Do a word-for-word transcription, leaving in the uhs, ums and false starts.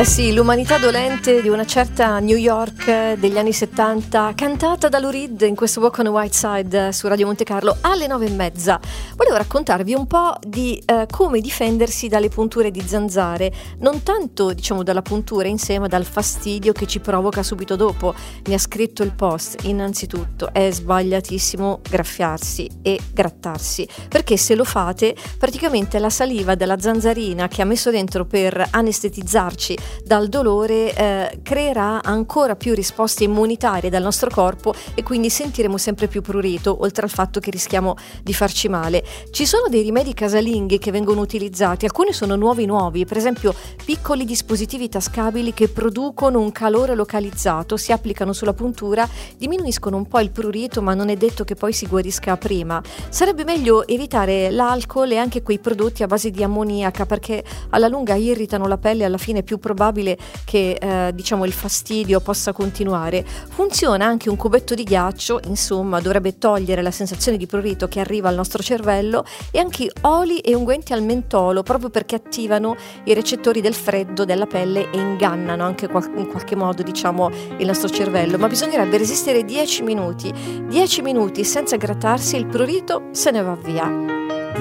Eh sì, l'umanità dolente di una certa New York degli anni settanta, cantata da Lou Reed in questo Walk on the White Side su Radio Monte Carlo alle nove e mezza. Volevo raccontarvi un po' di eh, come difendersi dalle punture di zanzare, non tanto diciamo dalla puntura in sé, ma dal fastidio che ci provoca subito dopo. Mi ha scritto il post: innanzitutto è sbagliatissimo graffiarsi e grattarsi, perché se lo fate praticamente la saliva della zanzarina che ha messo dentro per anestetizzarci dal dolore eh, creerà ancora più risposte immunitarie dal nostro corpo e quindi sentiremo sempre più prurito, oltre al fatto che rischiamo di farci male. Ci sono dei rimedi casalinghi che vengono utilizzati, alcuni sono nuovi nuovi, per esempio piccoli dispositivi tascabili che producono un calore localizzato, si applicano sulla puntura, diminuiscono un po' il prurito, ma non è detto che poi si guarisca prima. Sarebbe meglio evitare l'alcol e anche quei prodotti a base di ammoniaca, perché alla lunga irritano la pelle e alla fine è più probabile che eh, diciamo il fastidio possa continuare. Funziona anche un cubetto di ghiaccio, insomma dovrebbe togliere la sensazione di prurito che arriva al nostro cervello, e anche oli e unguenti al mentolo, proprio perché attivano i recettori del freddo della pelle e ingannano anche qual- in qualche modo diciamo il nostro cervello. Ma bisognerebbe resistere dieci minuti dieci minuti senza grattarsi, il prurito se ne va via.